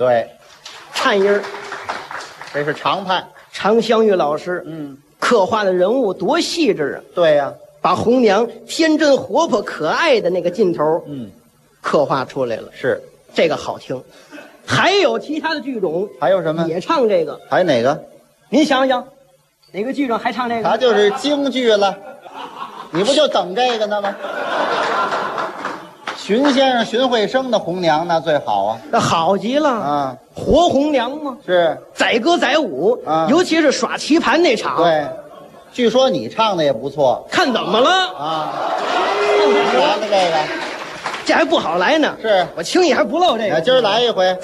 对， 颤音儿， 这是常派。 常香玉老师，刻画的人物多细致啊！ 对呀、 把红娘天真活泼可爱的那个劲头，刻画出来了， 是。 这个好听。还有其他的剧种， 还有什么？ 也唱这个。 还哪个？ 您想想，哪个剧种还唱这个？ 他就是京剧了，你不就等这个呢吗？荀先生、荀慧生的红娘那最好啊！ 那好极了啊， 活红娘嘛， 是， 载歌载舞啊尤其是耍棋盘那场， 对。据说你唱的也不错看怎么了？ 啊，来了这个， 这还不好来呢， 是我轻易还不露这个。 今儿来一回。